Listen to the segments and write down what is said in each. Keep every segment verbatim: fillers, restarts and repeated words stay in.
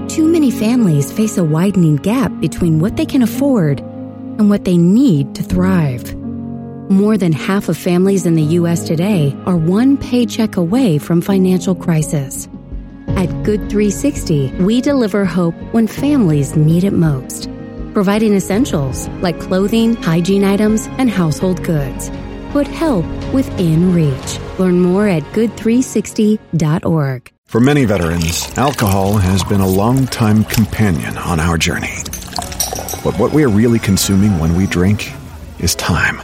too many families face a widening gap between what they can afford and what they need to thrive. More than half of families in the U S today are one paycheck away from financial crisis. At Good three sixty, we deliver hope when families need it most, providing essentials like clothing, hygiene items, and household goods. Put help within reach. Learn more at good three sixty dot org. For many veterans, alcohol has been a long-time companion on our journey. But what we are really consuming when we drink is time.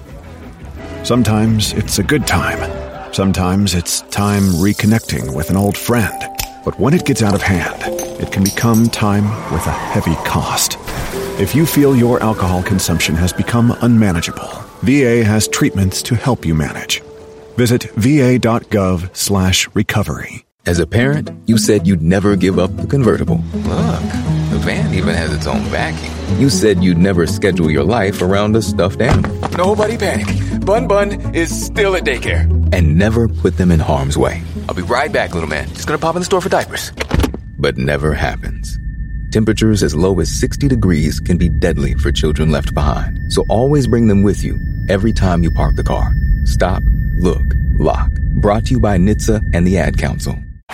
Sometimes it's a good time. Sometimes it's time reconnecting with an old friend. But when it gets out of hand, it can become time with a heavy cost. If you feel your alcohol consumption has become unmanageable, V A has treatments to help you manage. Visit va.gov slash recovery. As a parent, you said you'd never give up the convertible. Look, the van even has its own backing. You said you'd never schedule your life around a stuffed animal. Nobody panic. Bun Bun is still at daycare. And never put them in harm's way. I'll be right back, little man. Just gonna pop in the store for diapers. But never happens. Temperatures as low as sixty degrees can be deadly for children left behind. So always bring them with you every time you park the car. Stop, look, lock. Brought to you by N H T S A and the Ad Council.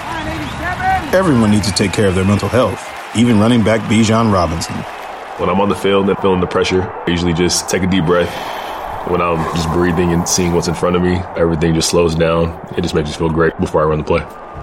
Everyone needs to take care of their mental health, even running back Bijan Robinson. When I'm on the field and feeling the pressure, I usually just take a deep breath. When I'm just breathing and seeing what's in front of me, everything just slows down. It just makes me feel great before I run the play.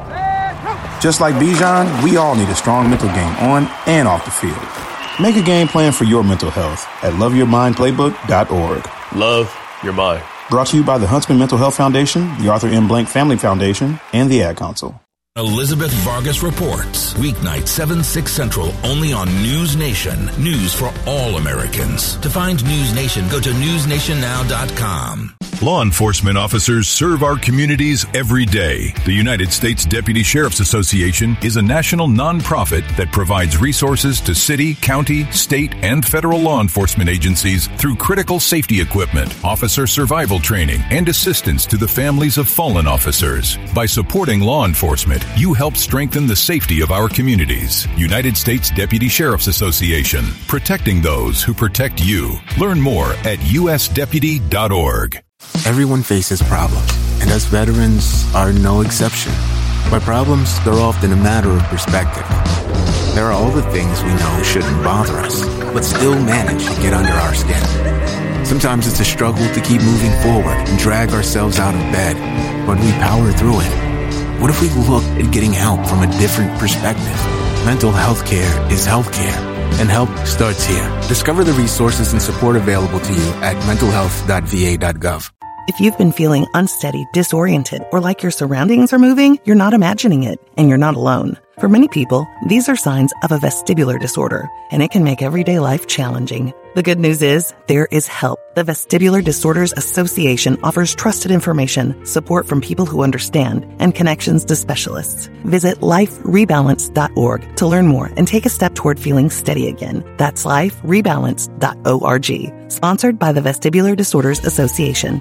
Just like Bijan, we all need a strong mental game on and off the field. Make a game plan for your mental health at love your mind playbook dot org. Love your mind. Brought to you by the Huntsman Mental Health Foundation, the Arthur M. Blank Family Foundation, and the Ad Council. Elizabeth Vargas reports. Weeknight, seven, six Central, only on News Nation. News for all Americans. To find News Nation, go to news nation now dot com. Law enforcement officers serve our communities every day. The United States Deputy Sheriff's Association is a national nonprofit that provides resources to city, county, state, and federal law enforcement agencies through critical safety equipment, officer survival training, and assistance to the families of fallen officers. By supporting law enforcement, you help strengthen the safety of our communities. United States Deputy Sheriff's Association, protecting those who protect you. Learn more at u s deputy dot org. Everyone faces problems, and us veterans are no exception. By problems, they're often a matter of perspective. There are all the things we know shouldn't bother us, but still manage to get under our skin. Sometimes it's a struggle to keep moving forward and drag ourselves out of bed, but we power through it. What if we looked at getting help from a different perspective? Mental health care is health care, and help starts here. Discover the resources and support available to you at mental health dot v a dot gov. If you've been feeling unsteady, disoriented, or like your surroundings are moving, you're not imagining it, and you're not alone. For many people, these are signs of a vestibular disorder, and it can make everyday life challenging. The good news is, there is help. The Vestibular Disorders Association offers trusted information, support from people who understand, and connections to specialists. Visit life rebalance dot org to learn more and take a step toward feeling steady again. That's life rebalance dot org. Sponsored by the Vestibular Disorders Association.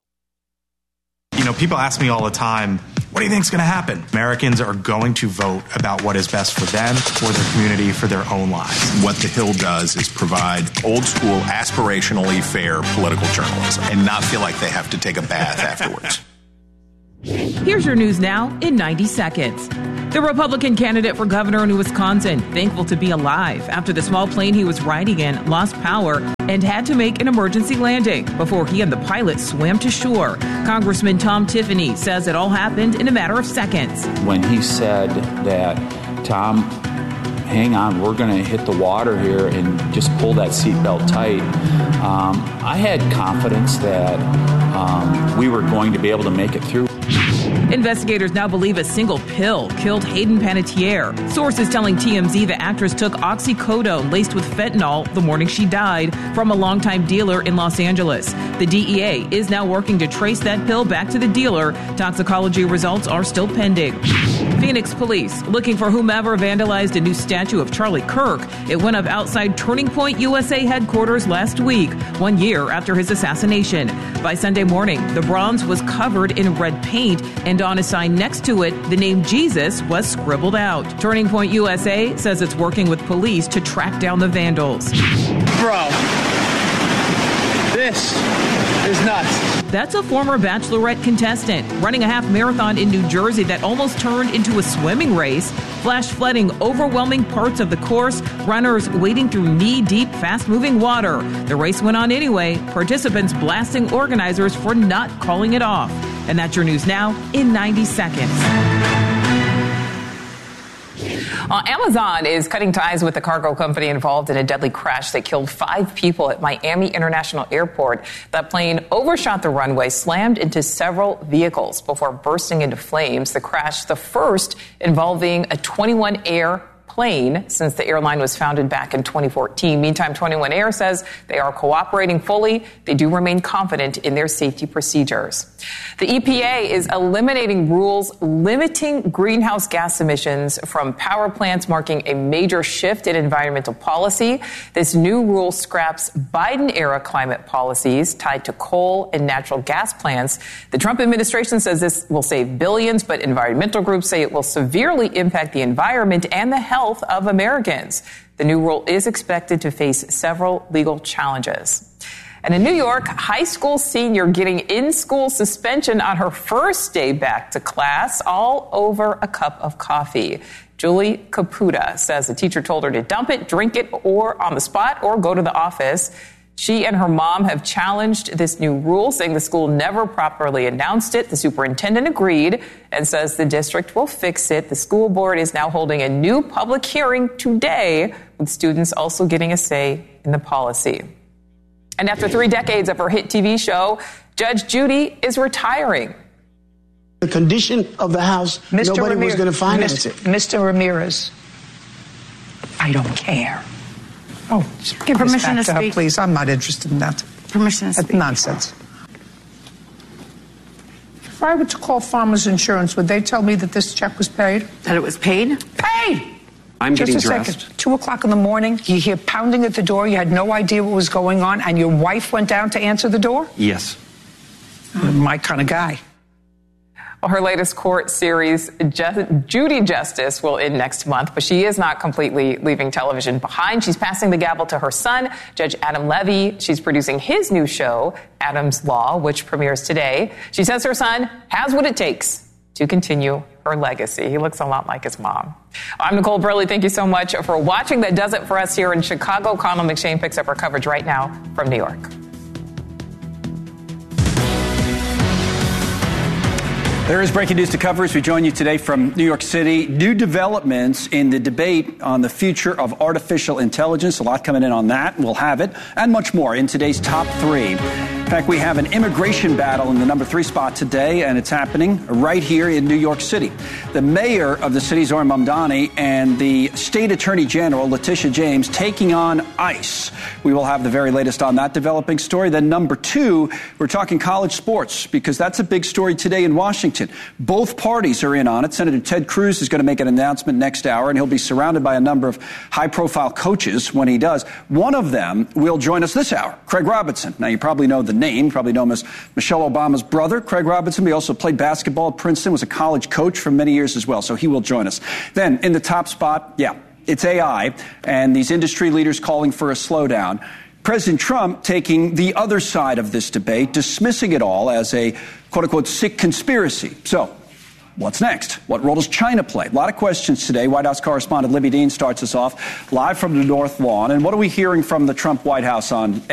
You know, people ask me all the time, what do you think is going to happen? Americans are going to vote about what is best for them, for their community, for their own lives. What the Hill does is provide old school, aspirationally fair political journalism and not feel like they have to take a bath afterwards. Here's your news now in ninety seconds. The Republican candidate for governor in Wisconsin, thankful to be alive after the small plane he was riding in lost power and had to make an emergency landing before he and the pilot swam to shore. Congressman Tom Tiffany says it all happened in a matter of seconds. When he said that, Tom, hang on, we're going to hit the water here and just pull that seatbelt tight, um, I had confidence that um, we were going to be able to make it through. Investigators now believe a single pill killed Hayden Panettiere. Sources telling T M Z the actress took oxycodone laced with fentanyl the morning she died from a longtime dealer in Los Angeles. The D E A is now working to trace that pill back to the dealer. Toxicology results are still pending. Phoenix police looking for whomever vandalized a new statue of Charlie Kirk. It went up outside Turning Point U S A headquarters last week, one year after his assassination. By Sunday morning, the bronze was covered in red paint, and on a sign next to it, the name Jesus was scribbled out. Turning Point U S A says it's working with police to track down the vandals. Bro, this is nuts. That's a former Bachelorette contestant running a half marathon in New Jersey that almost turned into a swimming race. Flash flooding overwhelming parts of the course, runners wading through knee-deep, fast-moving water. The race went on anyway, participants blasting organizers for not calling it off. And that's your news now in ninety seconds. Uh, Amazon is cutting ties with the cargo company involved in a deadly crash that killed five people at Miami International Airport. That plane overshot the runway, slammed into several vehicles before bursting into flames. The crash, the first involving a twenty-one Air plane since the airline was founded back in twenty fourteen. Meantime, twenty-one Air says they are cooperating fully. They do remain confident in their safety procedures. The E P A is eliminating rules limiting greenhouse gas emissions from power plants, marking a major shift in environmental policy. This new rule scraps Biden-era climate policies tied to coal and natural gas plants. The Trump administration says this will save billions, but environmental groups say it will severely impact the environment and the health of Americans. The new rule is expected to face several legal challenges. And in New York, high school senior getting in-school suspension on her first day back to class, all over a cup of coffee. Julie Caputa says the teacher told her to dump it, drink it, or on the spot, or go to the office. She and her mom have challenged this new rule, saying the school never properly announced it. The superintendent agreed and says the district will fix it. The school board is now holding a new public hearing today, with students also getting a say in the policy. And after three decades of her hit T V show, Judge Judy is retiring. The condition of the house, Mister nobody Ramirez, was going to finance Mister it. Mister Ramirez, I don't care. Oh, give permission to, to speak, her, please. I'm not interested in that. Permission to That's speak. Nonsense. If I were to call Farmers Insurance, would they tell me that this check was paid? That it was paid? Paid! I'm Just getting a dressed. Second. Two o'clock in the morning, you hear pounding at the door, you had no idea what was going on, and your wife went down to answer the door? Yes. Uh, my kind of guy. Well, her latest court series, Ju- Judy Justice, will end next month, but she is not completely leaving television behind. She's passing the gavel to her son, Judge Adam Levy. She's producing his new show, Adam's Law, which premieres today. She says her son has what it takes to continue her legacy. He looks a lot like his mom. I'm Nicole Burley. Thank you so much for watching. That does it for us here in Chicago. Connell McShane picks up our coverage right now from New York. There is breaking news to cover as we join you today from New York City. New developments in the debate on the future of artificial intelligence. A lot coming in on that. We'll have it and much more in today's top three. In fact, we have an immigration battle in the number three spot today, and it's happening right here in New York City. The mayor of the city, Zohran Mamdani, and the state attorney general, Letitia James, taking on ICE. We will have the very latest on that developing story. Then number two, we're talking college sports, because that's a big story today in Washington. Both parties are in on it. Senator Ted Cruz is going to make an announcement next hour, and he'll be surrounded by a number of high-profile coaches when he does. One of them will join us this hour, Craig Robinson. Now, you probably know the name. You probably know him as Michelle Obama's brother, Craig Robinson. He also played basketball at Princeton, was a college coach for many years as well, so he will join us. Then, in the top spot, yeah, it's A I, and these industry leaders calling for a slowdown. President Trump taking the other side of this debate, dismissing it all as a quote-unquote sick conspiracy. So, what's next? What role does China play? A lot of questions today. White House correspondent Libby Dean starts us off live from the North Lawn. And what are we hearing from the Trump White House on